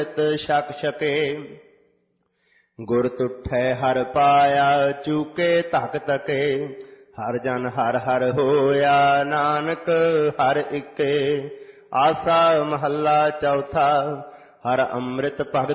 ਛਕ ਛਕੇ। ਗੁਰ ਤੁਠੈ ਹਰਿ ਪਾਇਆ ਚੂਕੇ ਧਕ ਧਕੇ। ਹਰਿ ਜਨ ਹਰਿ ਹਰਿ ਹੋਇਆ ਨਾਨਕ ਹਰਿ ਇਕੇ। ਆਸਾ ਮਹੱਲਾ ਚੌਥਾ। ਹਰਿ ਅੰਮ੍ਰਿਤ ਭਗਤ